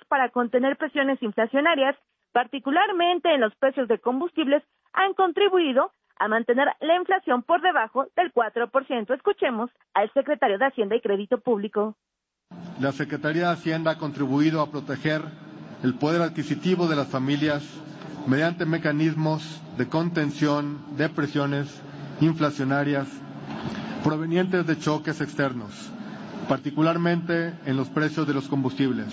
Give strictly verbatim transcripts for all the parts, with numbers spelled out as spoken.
para contener presiones inflacionarias, particularmente en los precios de combustibles, han contribuido a mantener la inflación por debajo del cuatro por ciento. Escuchemos al secretario de Hacienda y Crédito Público. La Secretaría de Hacienda ha contribuido a proteger el poder adquisitivo de las familias mediante mecanismos de contención de presiones inflacionarias provenientes de choques externos, particularmente en los precios de los combustibles.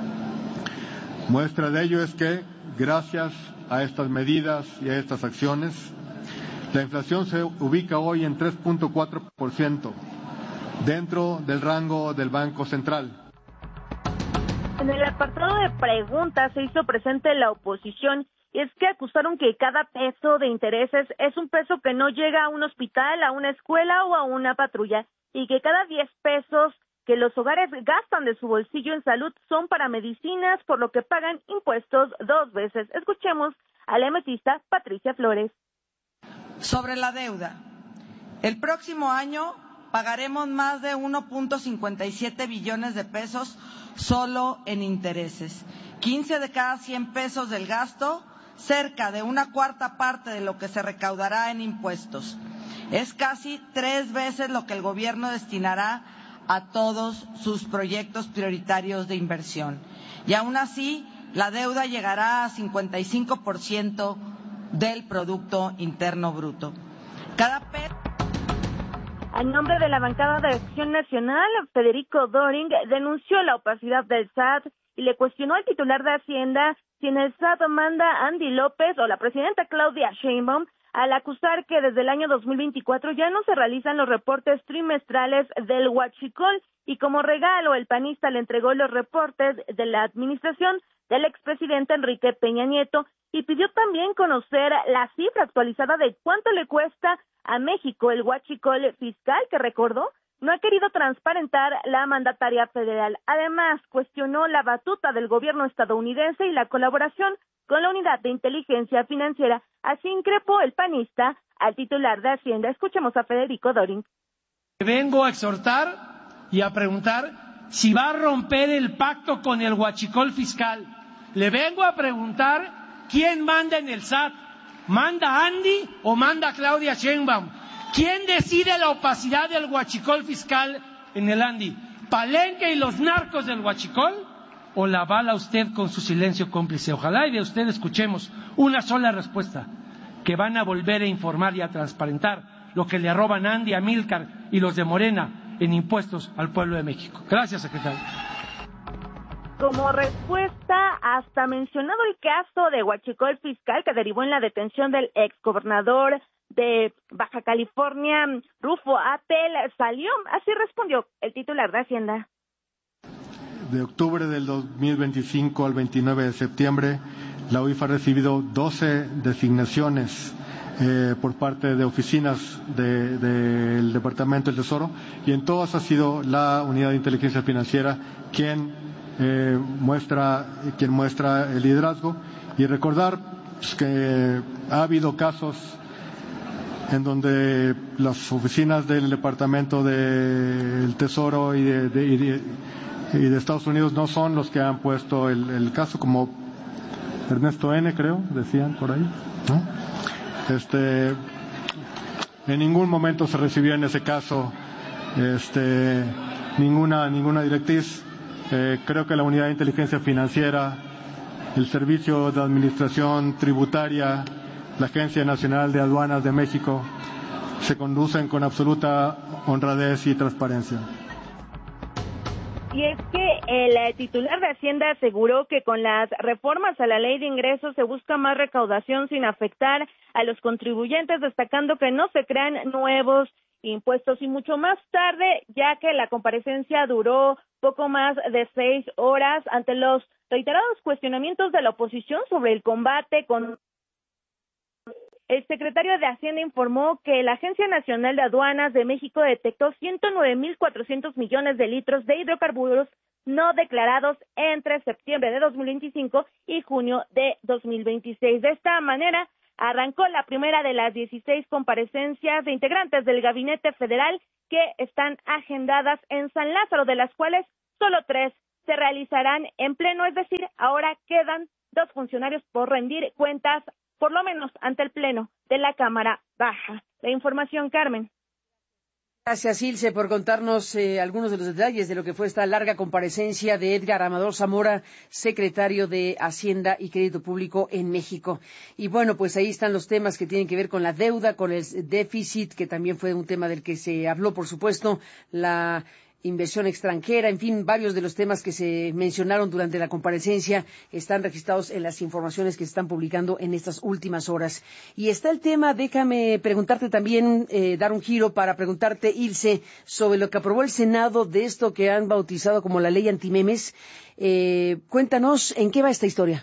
Muestra de ello es que, gracias a estas medidas y a estas acciones, la inflación se ubica hoy en tres punto cuatro por ciento, dentro del rango del Banco Central. En el apartado de preguntas se hizo presente la oposición, y es que acusaron que cada peso de intereses es un peso que no llega a un hospital, a una escuela o a una patrulla, y que cada diez pesos que los hogares gastan de su bolsillo en salud son para medicinas, por lo que pagan impuestos dos veces. Escuchemos a la emetista Patricia Flores. Sobre la deuda, el próximo año pagaremos más de uno punto cincuenta y siete billones de pesos solo en intereses. quince de cada cien pesos del gasto, cerca de una cuarta parte de lo que se recaudará en impuestos. Es casi tres veces lo que el gobierno destinará a todos sus proyectos prioritarios de inversión. Y aún así, la deuda llegará a cincuenta y cinco por ciento del Producto Interno Bruto. Cada pe... En nombre de la bancada de Acción Nacional, Federico Doring denunció la opacidad del S A T y le cuestionó al titular de Hacienda si en el S A T manda Andy López o la presidenta Claudia Sheinbaum, al acusar que desde el año dos mil veinticuatro ya no se realizan los reportes trimestrales del huachicol, y como regalo el panista le entregó los reportes de la administración del expresidente Enrique Peña Nieto y pidió también conocer la cifra actualizada de cuánto le cuesta a México el huachicol fiscal, que recordó no ha querido transparentar la mandataria federal. Además, cuestionó la batuta del gobierno estadounidense y la colaboración con la Unidad de Inteligencia Financiera. Así increpó el panista al titular de Hacienda. Escuchemos a Federico Doring. Vengo a exhortar y a preguntar si va a romper el pacto con el huachicol fiscal. Le vengo a preguntar quién manda en el S A T. ¿Manda Andy o manda Claudia Sheinbaum? ¿Quién decide la opacidad del huachicol fiscal en el Andy? ¿Palenque y los narcos del huachicol? ¿O la avala usted con su silencio cómplice? Ojalá y de usted escuchemos una sola respuesta, que van a volver a informar y a transparentar lo que le roban Andy, Amílcar y los de Morena en impuestos al pueblo de México. Gracias, secretario. Como respuesta, hasta mencionado el caso de huachicol fiscal que derivó en la detención del exgobernador de Baja California, Rufo Apel, salió, así respondió el titular de Hacienda. De octubre del dos mil veinticinco al veintinueve de septiembre, la U I F ha recibido doce designaciones eh, por parte de oficinas de, del Departamento del Tesoro, y en todas ha sido la Unidad de Inteligencia Financiera quien eh, muestra quien muestra el liderazgo. Y recordar pues, que ha habido casos en donde las oficinas del Departamento del Tesoro y de, de, y de y de Estados Unidos no son los que han puesto el, el caso, como Ernesto N., creo, decían por ahí, ¿no? Este, en ningún momento se recibió en ese caso este, ninguna, ninguna directriz. Eh, creo que la Unidad de Inteligencia Financiera, el Servicio de Administración Tributaria, la Agencia Nacional de Aduanas de México, se conducen con absoluta honradez y transparencia. Y es que el titular de Hacienda aseguró que con las reformas a la ley de ingresos se busca más recaudación sin afectar a los contribuyentes, destacando que no se crean nuevos impuestos. Y mucho más tarde, ya que la comparecencia duró poco más de seis horas ante los reiterados cuestionamientos de la oposición sobre el combate con... El secretario de Hacienda informó que la Agencia Nacional de Aduanas de México detectó ciento nueve mil cuatrocientos millones de litros de hidrocarburos no declarados entre septiembre de dos mil veinticinco y junio de dos mil veintiséis. De esta manera, arrancó la primera de las dieciséis comparecencias de integrantes del Gabinete Federal que están agendadas en San Lázaro, de las cuales solo tres se realizarán en pleno, es decir, ahora quedan dos funcionarios por rendir cuentas, por lo menos ante el pleno de la Cámara Baja. La información, Carmen. Gracias, Ilse, por contarnos eh, algunos de los detalles de lo que fue esta larga comparecencia de Edgar Amador Zamora, secretario de Hacienda y Crédito Público en México. Y bueno, pues ahí están los temas que tienen que ver con la deuda, con el déficit, que también fue un tema del que se habló, por supuesto, la inversión extranjera, en fin, varios de los temas que se mencionaron durante la comparecencia están registrados en las informaciones que se están publicando en estas últimas horas. Y está el tema, déjame preguntarte también, eh, dar un giro para preguntarte, Ilse, sobre lo que aprobó el Senado de esto que han bautizado como la ley antimemes. Eh, cuéntanos, ¿en qué va esta historia?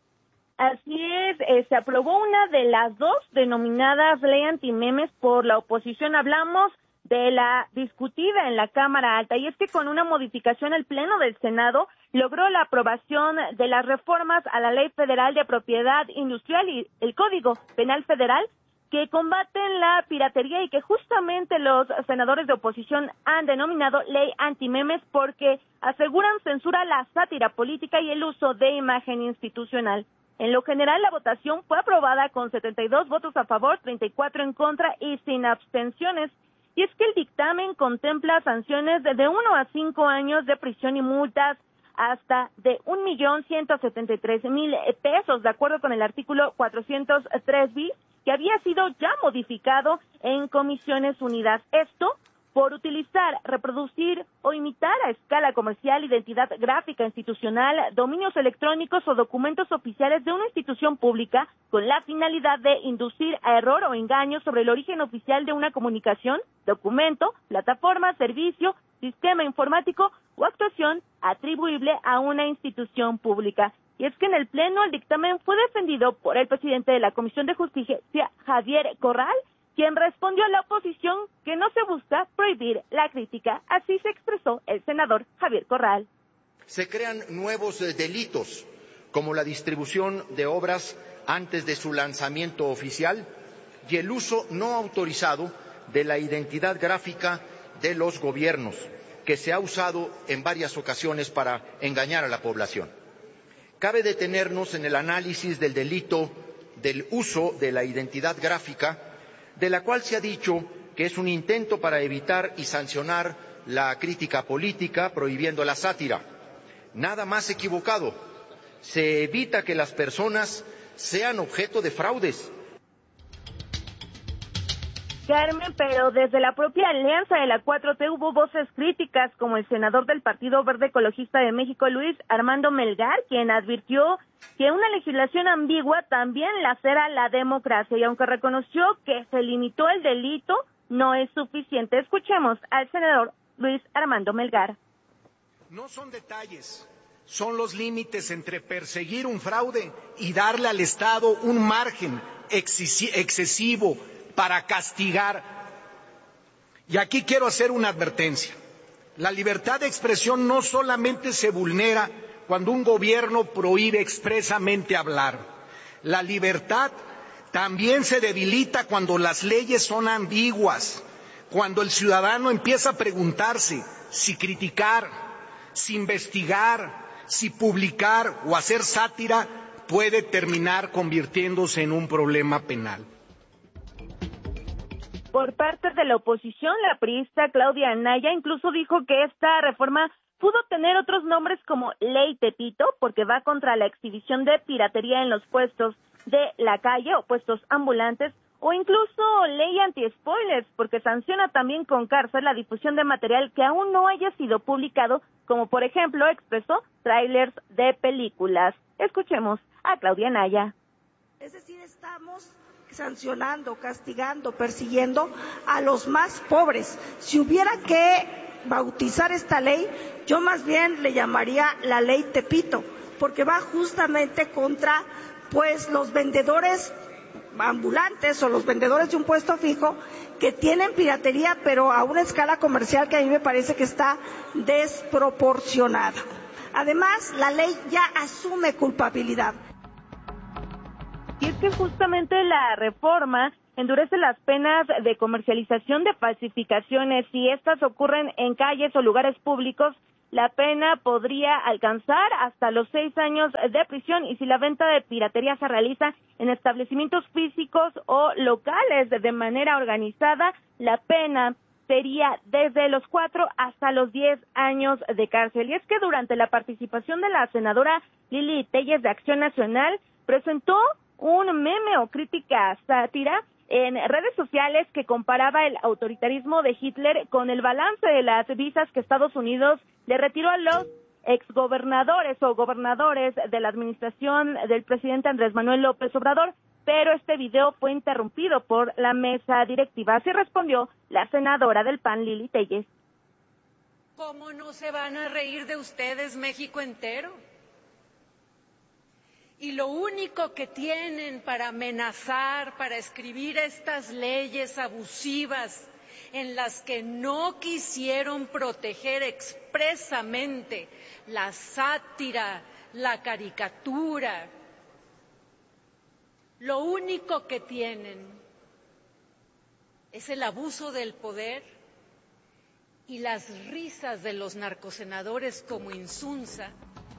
Así es, eh, se aprobó una de las dos denominadas ley antimemes por la oposición. Hablamos de la discutida en la Cámara Alta, y es que con una modificación el Pleno del Senado logró la aprobación de las reformas a la Ley Federal de Propiedad Industrial y el Código Penal Federal que combaten la piratería y que justamente los senadores de oposición han denominado ley antimemes porque aseguran censura la sátira política y el uso de imagen institucional. En lo general, la votación fue aprobada con setenta y dos votos a favor, treinta y cuatro en contra y sin abstenciones. Y es que el dictamen contempla sanciones de uno a cinco años de prisión y multas hasta de un millón ciento setenta y tres mil pesos, de acuerdo con el artículo cuatrocientos tres bis, que había sido ya modificado en Comisiones Unidas. Esto por utilizar, reproducir o imitar a escala comercial identidad gráfica institucional, dominios electrónicos o documentos oficiales de una institución pública con la finalidad de inducir a error o engaño sobre el origen oficial de una comunicación, documento, plataforma, servicio, sistema informático o actuación atribuible a una institución pública. Y es que en el Pleno el dictamen fue defendido por el presidente de la Comisión de Justicia, Javier Corral, quien respondió a la oposición que no se busca prohibir la crítica. Así se expresó el senador Javier Corral. Se crean nuevos delitos, como la distribución de obras antes de su lanzamiento oficial y el uso no autorizado de la identidad gráfica de los gobiernos, que se ha usado en varias ocasiones para engañar a la población. Cabe detenernos en el análisis del delito del uso de la identidad gráfica, de la cual se ha dicho que es un intento para evitar y sancionar la crítica política, prohibiendo la sátira. Nada más equivocado. Se evita que las personas sean objeto de fraudes. Carmen, pero desde la propia alianza de la cuatro T hubo voces críticas, como el senador del Partido Verde Ecologista de México, Luis Armando Melgar, quien advirtió que una legislación ambigua también lacera la democracia, y aunque reconoció que se limitó el delito, no es suficiente. Escuchemos al senador Luis Armando Melgar. No son detalles, son los límites entre perseguir un fraude y darle al Estado un margen excesivo para castigar. Y aquí quiero hacer una advertencia. La libertad de expresión no solamente se vulnera cuando un gobierno prohíbe expresamente hablar. La libertad también se debilita cuando las leyes son ambiguas, cuando el ciudadano empieza a preguntarse si criticar, si investigar, si publicar o hacer sátira puede terminar convirtiéndose en un problema penal. Por parte de la oposición, la priista Claudia Anaya incluso dijo que esta reforma pudo tener otros nombres como Ley Tepito, porque va contra la exhibición de piratería en los puestos de la calle o puestos ambulantes, o incluso Ley Anti-Spoilers, porque sanciona también con cárcel la difusión de material que aún no haya sido publicado, como por ejemplo, expresó, trailers de películas. Escuchemos a Claudia Anaya. Es decir, estamos sancionando, castigando, persiguiendo a los más pobres. Si hubiera que bautizar esta ley, yo más bien le llamaría la ley Tepito, porque va justamente contra pues los vendedores ambulantes o los vendedores de un puesto fijo que tienen piratería, pero a una escala comercial que a mí me parece que está desproporcionada. Además, la ley ya asume culpabilidad. Y es que justamente la reforma endurece las penas de comercialización de falsificaciones si estas ocurren en calles o lugares públicos la pena podría alcanzar hasta los seis años de prisión, y si la venta de piratería se realiza en establecimientos físicos o locales de manera organizada, la pena sería desde los cuatro hasta los diez años de cárcel. Y es que durante la participación de la senadora Lili Telles de Acción Nacional, presentó un meme o crítica sátira en redes sociales que comparaba el autoritarismo de Hitler con el balance de las visas que Estados Unidos le retiró a los exgobernadores o gobernadores de la administración del presidente Andrés Manuel López Obrador, pero este video fue interrumpido por la mesa directiva. Así respondió la senadora del P A N, Lili Telles. ¿Cómo no se van a reír de ustedes, México entero? Y lo único que tienen para amenazar, para escribir estas leyes abusivas en las que no quisieron proteger expresamente la sátira, la caricatura, lo único que tienen es el abuso del poder y las risas de los narcosenadores como Insunza.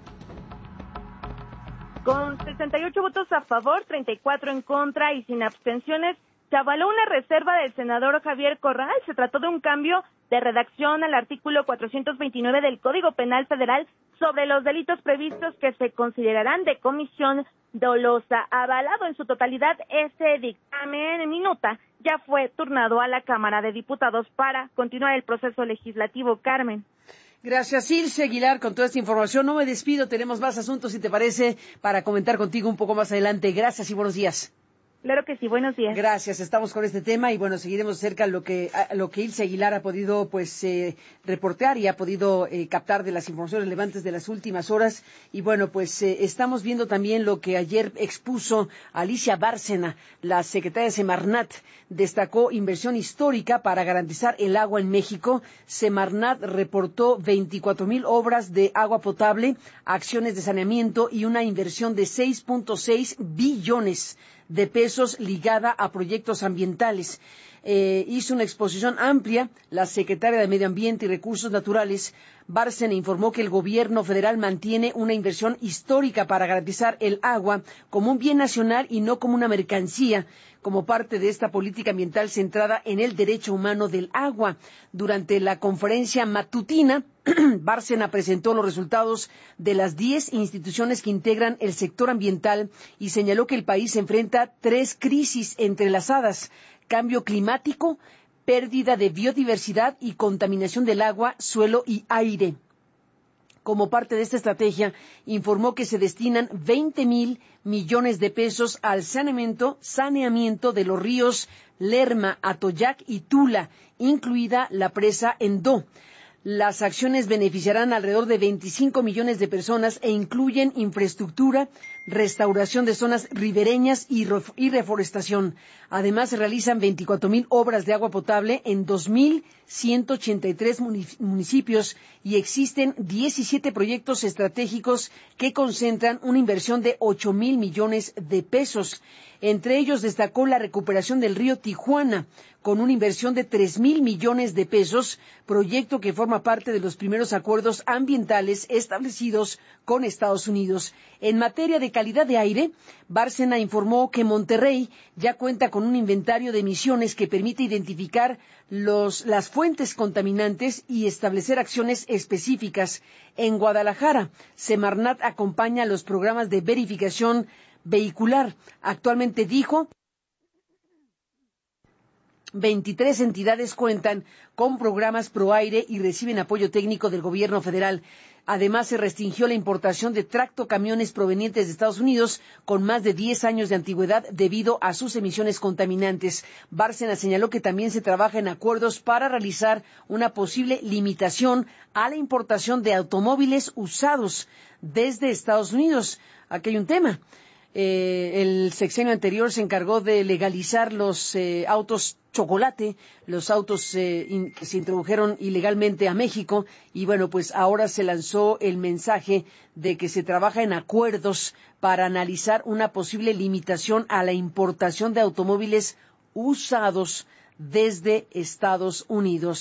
Con sesenta y ocho votos a favor, treinta y cuatro en contra y sin abstenciones, se avaló una reserva del senador Javier Corral. Se trató de un cambio de redacción al artículo cuatrocientos veintinueve del Código Penal Federal sobre los delitos previstos que se considerarán de comisión dolosa. Avalado en su totalidad, ese dictamen en minuta ya fue turnado a la Cámara de Diputados para continuar el proceso legislativo. Carmen. Gracias, Ilse Aguilar, con toda esta información. No me despido, tenemos más asuntos, si te parece, para comentar contigo un poco más adelante. Gracias y buenos días. Claro que sí, buenos días. Gracias, estamos con este tema y bueno, seguiremos cerca lo que lo que Ilse Aguilar ha podido pues eh, reportear y ha podido eh, captar de las informaciones relevantes de las últimas horas. Y bueno, pues eh, estamos viendo también lo que ayer expuso Alicia Bárcena, la secretaria de Semarnat. Destacó inversión histórica para garantizar el agua en México. Semarnat reportó veinticuatro mil obras de agua potable, acciones de saneamiento y una inversión de seis punto seis billones de pesos ligada a proyectos ambientales. Eh, hizo una exposición amplia la secretaria de Medio Ambiente y Recursos Naturales. Bárcena informó que el gobierno federal mantiene una inversión histórica para garantizar el agua como un bien nacional y no como una mercancía, como parte de esta política ambiental centrada en el derecho humano del agua. Durante la conferencia matutina, Bárcena presentó los resultados de las diez instituciones que integran el sector ambiental y señaló que el país enfrenta tres crisis entrelazadas: cambio climático, pérdida de biodiversidad y contaminación del agua, suelo y aire. Como parte de esta estrategia, informó que se destinan veinte mil millones de pesos al saneamiento, saneamiento de los ríos Lerma, Atoyac y Tula, incluida la presa Endó. Las acciones beneficiarán alrededor de veinticinco millones de personas e incluyen infraestructura, restauración de zonas ribereñas y, y reforestación. Además, se realizan veinticuatro mil obras de agua potable en dos mil ciento ochenta y tres municipios y existen diecisiete proyectos estratégicos que concentran una inversión de ocho mil millones de pesos. Entre ellos destacó la recuperación del río Tijuana, con una inversión de tres mil millones de pesos, proyecto que forma parte de los primeros acuerdos ambientales establecidos con Estados Unidos. En materia de calidad de aire, Bárcena informó que Monterrey ya cuenta con un inventario de emisiones que permite identificar los, las fuentes contaminantes y establecer acciones específicas. En Guadalajara, Semarnat acompaña los programas de verificación vehicular. Actualmente, dijo, veintitrés entidades cuentan con programas ProAire y reciben apoyo técnico del gobierno federal. Además, se restringió la importación de tractocamiones provenientes de Estados Unidos con más de diez años de antigüedad debido a sus emisiones contaminantes. Bárcena señaló que también se trabaja en acuerdos para realizar una posible limitación a la importación de automóviles usados desde Estados Unidos. Aquí hay un tema. Eh, el sexenio anterior se encargó de legalizar los eh, autos chocolate, los autos eh, in, que se introdujeron ilegalmente a México y bueno, pues ahora se lanzó el mensaje de que se trabaja en acuerdos para analizar una posible limitación a la importación de automóviles usados desde Estados Unidos.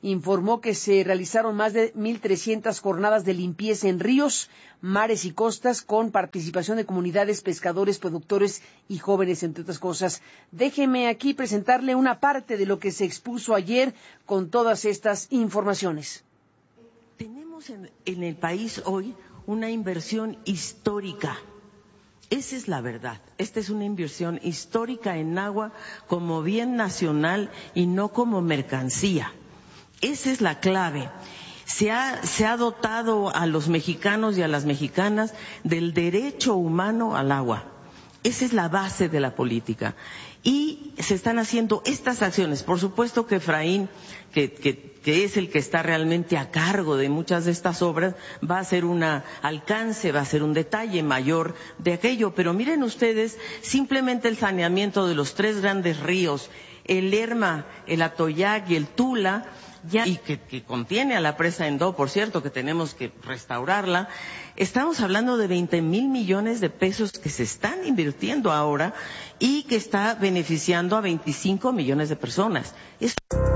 informó que se realizaron más de mil trescientas jornadas de limpieza en ríos, mares y costas con participación de comunidades, pescadores, productores y jóvenes, entre otras cosas. Déjeme aquí presentarle una parte de lo que se expuso ayer con todas estas informaciones. Tenemos en, en el país hoy una inversión histórica. Esa es la verdad. Esta es una inversión histórica en agua como bien nacional y no como mercancía. Esa es la clave. Se ha, se ha dotado a los mexicanos y a las mexicanas del derecho humano al agua. Esa es la base de la política. Y se están haciendo estas acciones. Por supuesto que Efraín, que, que, que es el que está realmente a cargo de muchas de estas obras, va a ser un alcance, va a ser un detalle mayor de aquello. Pero miren ustedes, simplemente el saneamiento de los tres grandes ríos, el Lerma, el Atoyac y el Tula, ya, y que, que contiene a la presa Endó, por cierto, que tenemos que restaurarla. Estamos hablando de veinte mil millones de pesos que se están invirtiendo ahora y que está beneficiando a veinticinco millones de personas. Es